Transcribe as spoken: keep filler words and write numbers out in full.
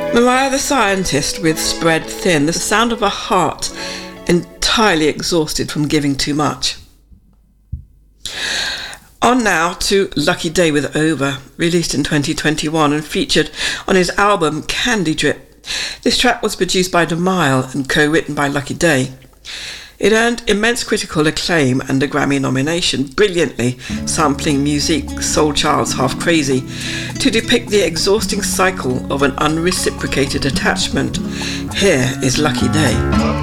Mariah the Scientist with Spread Thin, the sound of a heart entirely exhausted from giving too much. On now to Lucky Daye with Over, released in twenty twenty-one and featured on his album Candy Drip. This track was produced by DeMille and co-written by Lucky Daye. It earned immense critical acclaim and a Grammy nomination, brilliantly sampling Musique's Soul Child's Half Crazy to depict the exhausting cycle of an unreciprocated attachment. Here is Lucky Daye.